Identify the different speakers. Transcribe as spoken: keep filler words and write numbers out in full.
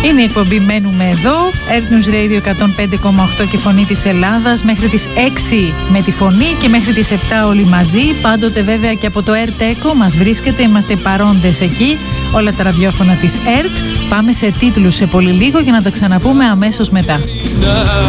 Speaker 1: Είναι η εκπομπή Μένουμε Εδώ, Earth News Radio εκατόν πέντε κόμμα οκτώ και Φωνή της Ελλάδας, μέχρι τις έξι με τη Φωνή και μέχρι τις επτά όλοι μαζί. Πάντοτε βέβαια και από το Earth Echo μας βρίσκεται, είμαστε παρόντες εκεί, όλα τα ραδιόφωνα της Earth. Πάμε σε τίτλους σε πολύ λίγο για να τα ξαναπούμε αμέσως μετά.